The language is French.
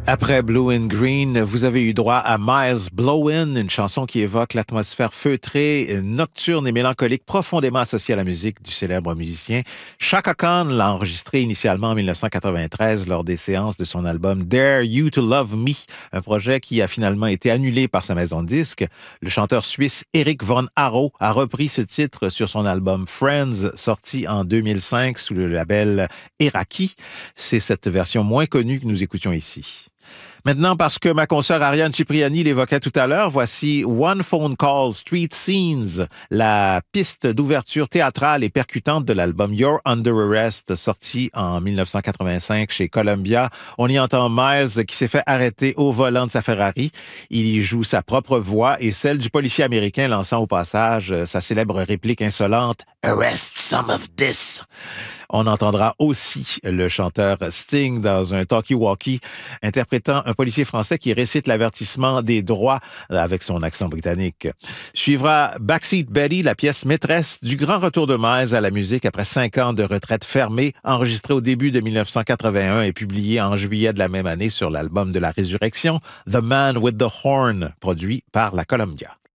Après Blue and Green, vous avez eu droit à Miles Blowin', une chanson qui évoque l'atmosphère feutrée, nocturne et mélancolique profondément associée à la musique du célèbre musicien. Chaka Khan l'a enregistré initialement en 1993 lors des séances de son album Dare You to Love Me, un projet qui a finalement été annulé par sa maison de disques. Le chanteur suisse Eric Von Arrow a repris ce titre sur son album Friends, sorti en 2005 sous le label Eraki. C'est cette version moins connue que nous écoutions ici. Maintenant, parce que ma consoeur Ariane Cipriani l'évoquait tout à l'heure, voici One Phone Call Street Scenes, la piste d'ouverture théâtrale et percutante de l'album You're Under Arrest, sorti en 1985 chez Columbia. On y entend Miles qui s'est fait arrêter au volant de sa Ferrari. Il y joue sa propre voix et celle du policier américain lançant au passage sa célèbre réplique insolente « Arrest some of this ». On entendra aussi le chanteur Sting dans un talkie-walkie interprétant un policier français qui récite l'avertissement des droits avec son accent britannique. Suivra Backseat Betty, la pièce maîtresse du grand retour de Miles à la musique après 5 ans de retraite fermée, enregistrée au début de 1981 et publiée en juillet de la même année sur l'album de la Résurrection, The Man with the Horn, produit par la Columbia.